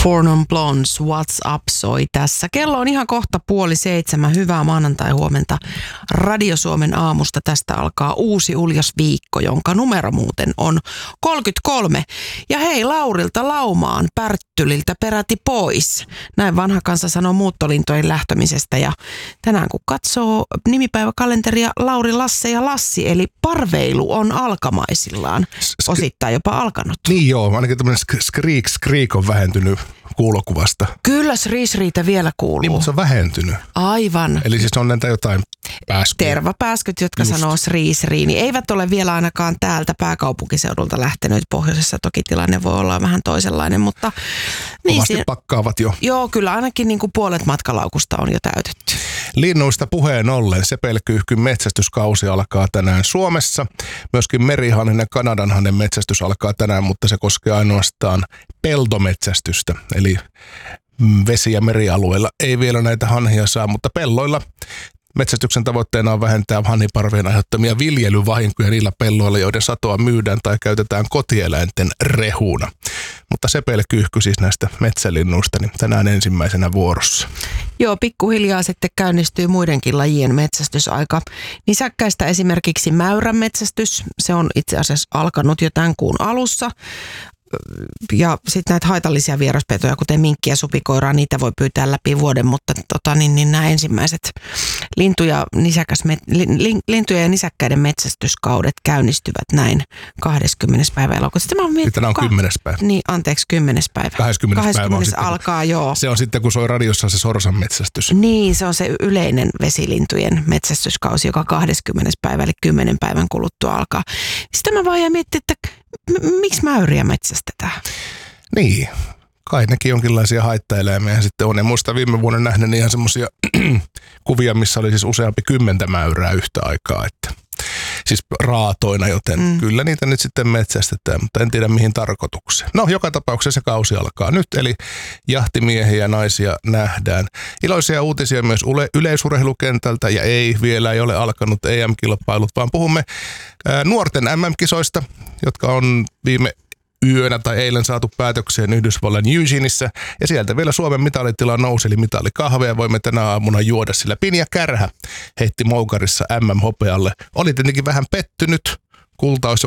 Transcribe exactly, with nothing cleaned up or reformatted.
Four Non Blondes, What's Up soi tässä. Kello on ihan kohta puoli seitsemän. Hyvää maanantai-huomenta Radio Suomen aamusta. Tästä alkaa uusi uljas viikko, jonka numero muuten on kolmekymmentäkolme. Ja hei, Laurilta laumaan Pärttyliltä peräti pois. Näin vanha kansa sanoo muuttolintojen lähtömisestä. Ja tänään kun katsoo nimipäiväkalenteria, Lauri, Lasse ja Lassi, eli parveilu on alkamaisillaan. Osittain jopa alkanut. Niin joo, ainakin tämmöinen skriik, skriik on vähentynyt kuulokuvasta. Kyllä riisriitä vielä kuuluu. Niin, mutta se on vähentynyt. Aivan. Eli siis on näitä jotain pääskyjä. Tervapääskyt, jotka Just. sanoo riisriini. Eivät ole vielä ainakaan täältä pääkaupunkiseudulta lähtenyt. Pohjoisessa toki tilanne voi olla vähän toisenlainen, mutta... Niin Kovasti siinä, pakkaavat jo. Joo, kyllä ainakin niin kuin puolet matkalaukusta on jo täytetty. Linnuista puheen ollen sepelkyyhkyn metsästyskausi alkaa tänään Suomessa. Myöskin merihanen ja kanadanhanen metsästys alkaa tänään, mutta se koskee ainoastaan peltometsästystä. Eli vesi- ja merialueilla ei vielä näitä hanhia saa, mutta pelloilla metsästyksen tavoitteena on vähentää hanhiparvien aiheuttamia viljelyvahinkoja niillä pelloilla, joiden satoa myydään tai käytetään kotieläinten rehuna. Mutta sepelkyyhky siis näistä metsälinnuista, niin tänään ensimmäisenä vuorossa. Joo, pikkuhiljaa sitten käynnistyy muidenkin lajien metsästysaika. Nisäkkäistä esimerkiksi mäyrän metsästys, se on itse asiassa alkanut jo tämän kuun alussa. Ja sitten näitä haitallisia vieraspetoja, kuten minkkiä ja supikoiraa, niitä voi pyytää läpi vuoden, mutta tota, niin, niin nämä ensimmäiset lintu- ja, nisäkäs, li, lintuja ja nisäkkäiden metsästyskaudet käynnistyvät näin kahdeskymmenes päivä elokuuta. Tänään on kymmenes päivä. Niin, anteeksi, kymmenes päivä. kahdeskymmenes päivä on sitten, alkaa, joo. Se on sitten, kun soi radiossa se sorsan metsästys. Niin, se on se yleinen vesilintujen metsästyskausi, joka kahdeskymmenes päivä, eli kymmenen päivän kuluttua alkaa. Sitten mä vaan jäin miettimään, että m- miksi mäyriä metsästetään? Niin, kai nekin jonkinlaisia haittaeläimiä sitten on. En muista viime vuonna nähnyt ihan semmoisia kuvia, missä oli siis useampi kymmentä mäyrää yhtä aikaa, että siis raatoina, joten mm. kyllä niitä nyt sitten metsästetään, mutta en tiedä mihin tarkoitukseen. No, joka tapauksessa se kausi alkaa nyt, eli jahtimiehiä ja naisia nähdään. Iloisia uutisia myös yleisurheilukentältä, ja ei, vielä ei ole alkanut E M-kilpailut, vaan puhumme ää, nuorten M M-kisoista, jotka on viime yönä tai eilen saatu päätökseen Yhdysvallan Eugeneissa, ja sieltä vielä Suomen mitalitila nousi, eli mitalikahveja voimme tänä aamuna juoda, sillä Pinja Kärhä heitti moukarissa M M-hopealle. Oli tietenkin vähän pettynyt, kulta olisi